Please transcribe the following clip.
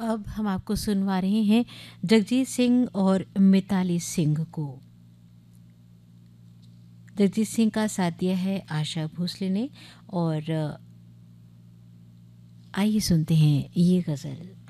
अब हम आपको सुनवा रहे हैं जगजीत सिंह और मिताली सिंह को। जगजीत सिंह का साथ दिया है आशा भोसले ने और आइए सुनते हैं ये गज़ल।